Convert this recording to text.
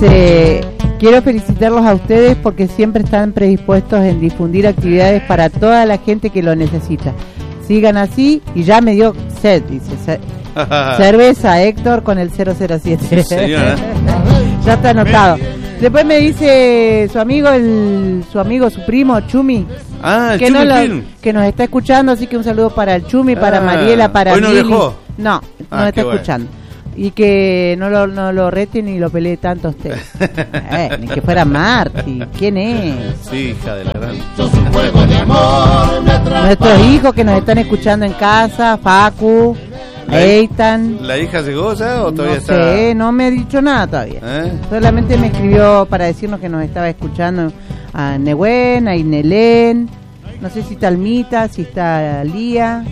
Dice, quiero felicitarlos a ustedes porque siempre están predispuestos en difundir actividades para toda la gente que lo necesita. Sigan así y ya me dio sed, dice. Cerveza, Héctor, con el 007. Sí, ya está anotado. Después me dice su amigo, su primo, Chumi. Ah, que, que nos está escuchando, así que un saludo para el Chumi, para Mariela, para ¿hoy no Lili. dejó? No, no está escuchando. Y que no lo rete ni lo pelee tanto a usted. Ni que fuera Marty. ¿Quién es? Sí, hija de la gran. Nuestros hijos que nos están escuchando en casa, Facu, Eitan. ¿La hija llegó ya o todavía está? No sé, no me ha dicho nada todavía. Solamente me escribió para decirnos que nos estaba escuchando a Nehuen, a Inelén. No sé si está Almita, si está Lía.